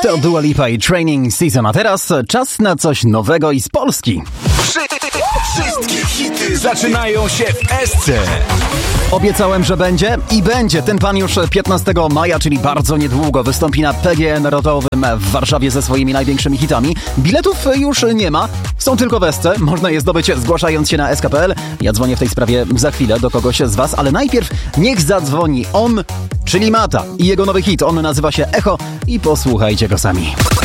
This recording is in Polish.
To Dua Lipa i Training Season, a teraz czas na coś nowego i z Polski. Wszystkie hity zaczynają się w SC. Obiecałem, że będzie i będzie. Ten pan już 15 maja, czyli bardzo niedługo, wystąpi na PGE Narodowym w Warszawie ze swoimi największymi hitami. Biletów już nie ma, są tylko w SC. Można je zdobyć zgłaszając się na sk.pl. Ja dzwonię w tej sprawie za chwilę do kogoś z was, ale najpierw niech zadzwoni on, czyli Mata i jego nowy hit. On nazywa się Echo i posłuchajcie go sami.